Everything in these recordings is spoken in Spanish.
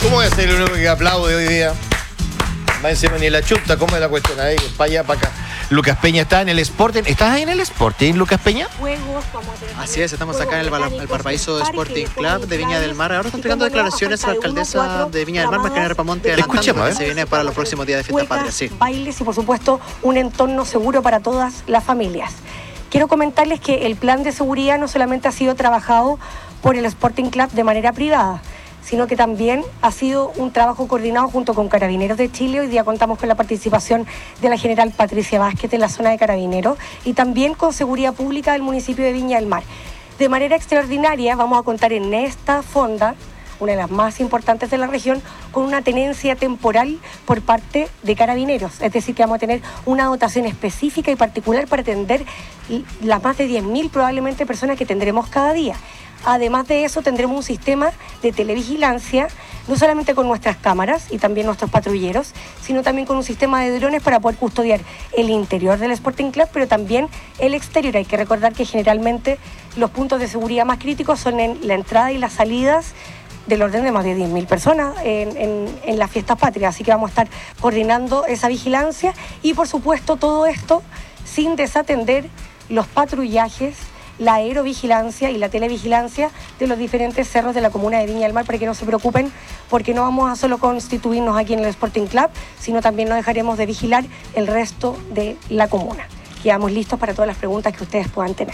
¿Cómo voy a ser el único que aplaude hoy día? Va encima ni la chuta, ¿cómo es la cuestión? Ahí, para allá, para acá. Lucas Peña está en el Sporting. ¿Estás ahí en el Sporting, Lucas Peña? Así es, estamos acá en el Valparaíso Sporting Club de Viña del Mar. Ahora está entregando declaraciones a la alcaldesa de Viña del Mar, Macarena Ripamonti, adelantando que se viene para los próximos días de fiesta patria. Sí. Bailes y, por supuesto, un entorno seguro para todas las familias. Quiero comentarles que el plan de seguridad no solamente ha sido trabajado por el Sporting Club de manera privada, sino que también ha sido un trabajo coordinado junto con Carabineros de Chile. Hoy día contamos con la participación de la general Patricia Vázquez en la zona de Carabineros y también con Seguridad Pública del municipio de Viña del Mar. De manera extraordinaria vamos a contar en esta fonda, una de las más importantes de la región, con una tenencia temporal por parte de Carabineros. Es decir, que vamos a tener una dotación específica y particular para atender las más de 10.000 probablemente personas que tendremos cada día. Además de eso, tendremos un sistema de televigilancia, no solamente con nuestras cámaras y también nuestros patrulleros, sino también con un sistema de drones para poder custodiar el interior del Sporting Club, pero también el exterior. Hay que recordar que generalmente los puntos de seguridad más críticos son en la entrada y las salidas del orden de más de 10.000 personas en las fiestas patrias. Así que vamos a estar coordinando esa vigilancia y, por supuesto, todo esto sin desatender los patrullajes, la aerovigilancia y la televigilancia de los diferentes cerros de la comuna de Viña del Mar, para que no se preocupen, porque no vamos a solo constituirnos aquí en el Sporting Club, sino también no dejaremos de vigilar el resto de la comuna. Quedamos listos para todas las preguntas que ustedes puedan tener.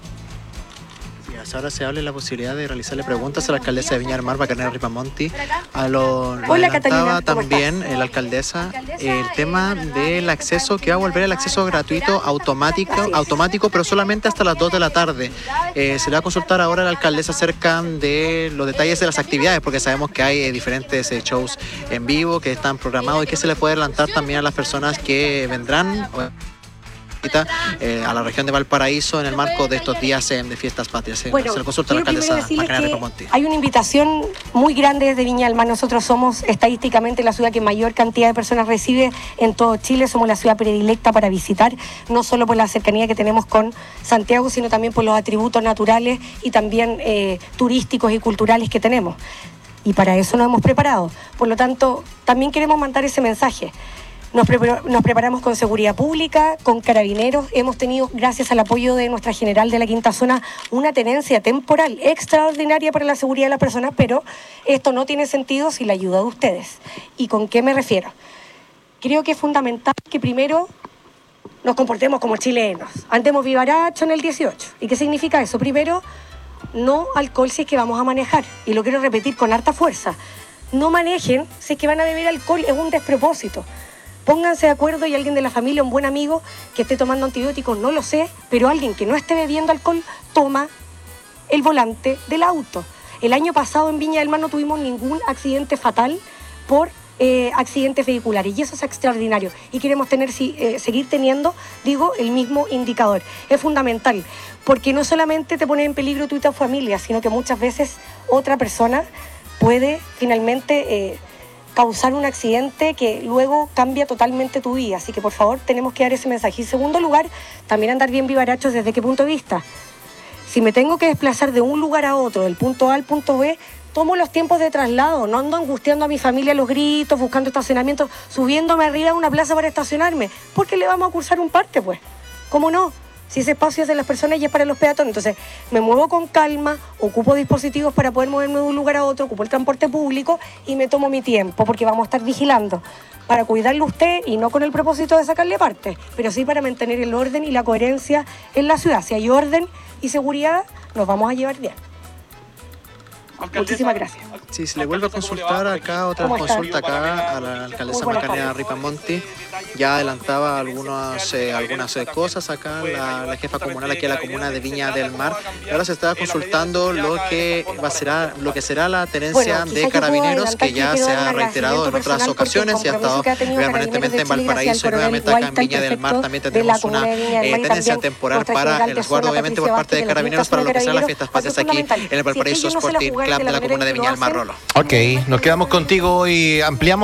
Ahora se habla de la posibilidad de realizarle preguntas a la alcaldesa de Viña del Mar, Macarena Ripamonti. Lo Hola, Catalina, también la alcaldesa el tema del acceso, que va a volver el acceso gratuito automático, pero solamente hasta las 2 de la tarde. Se le va a consultar ahora a la alcaldesa acerca de los detalles de las actividades, porque sabemos que hay diferentes shows en vivo que están programados y que se le puede adelantar también a las personas que vendrán a la región de Valparaíso en el marco de estos días de fiestas patrias. Bueno, se le consulta a la alcaldesa Macarena Ripamonti. Hay una invitación muy grande desde Viña del Mar. Nosotros somos estadísticamente la ciudad que mayor cantidad de personas recibe en todo Chile. Somos la ciudad predilecta para visitar, no solo por la cercanía que tenemos con Santiago, sino también por los atributos naturales y también turísticos y culturales que tenemos. Y para eso nos hemos preparado. Por lo tanto, también queremos mandar ese mensaje. Nos preparamos con Seguridad Pública, con Carabineros. Hemos tenido, gracias al apoyo de nuestra general de la Quinta Zona, una tenencia temporal extraordinaria para la seguridad de las personas, pero esto no tiene sentido sin la ayuda de ustedes. ¿Y con qué me refiero? Creo que es fundamental que primero nos comportemos como chilenos. Andemos vivaracho en el 18. ¿Y qué significa eso? Primero, no alcohol si es que vamos a manejar. Y lo quiero repetir con harta fuerza. No manejen si es que van a beber alcohol, es un despropósito. Pónganse de acuerdo y alguien de la familia, un buen amigo que esté tomando antibióticos, no lo sé, pero alguien que no esté bebiendo alcohol toma el volante del auto. El año pasado en Viña del Mar no tuvimos ningún accidente fatal por accidentes vehiculares y eso es extraordinario y queremos seguir teniendo, el mismo indicador. Es fundamental porque no solamente te pone en peligro tú y tu familia, sino que muchas veces otra persona puede finalmente causar un accidente que luego cambia totalmente tu vida. Así que, por favor, tenemos que dar ese mensaje. Y en segundo lugar, también andar bien vivarachos. ¿Desde qué punto de vista? Si me tengo que desplazar de un lugar a otro, del punto A al punto B, tomo los tiempos de traslado. No ando angustiando a mi familia a los gritos, buscando estacionamientos, subiéndome arriba a una plaza para estacionarme. Porque le vamos a cursar un parte, pues. ¿Cómo no? Si ese espacio es de las personas y es para los peatones. Entonces, me muevo con calma, ocupo dispositivos para poder moverme de un lugar a otro, ocupo el transporte público y me tomo mi tiempo, porque vamos a estar vigilando para cuidarlo a usted y no con el propósito de sacarle parte, pero sí para mantener el orden y la coherencia en la ciudad. Si hay orden y seguridad, nos vamos a llevar bien. Muchísimas gracias. Sí, se le vuelve a consultar acá, otra consulta acá a la alcaldesa Macarena Ripamonti. Ya adelantaba algunas cosas acá la jefa comunal aquí en la comuna de Viña del Mar. Y ahora se está consultando lo que será la tenencia de Carabineros, que ya se ha reiterado en otras ocasiones y ha estado permanentemente en Valparaíso y nuevamente acá en Viña del Mar. También tendremos una tenencia temporal para el resguardo, obviamente, por parte de Carabineros para lo que serán las fiestas patrias aquí en el Valparaíso Sporting Club de la comuna de Viña del Mar, Rolo. Ok, nos quedamos contigo y ampliamos.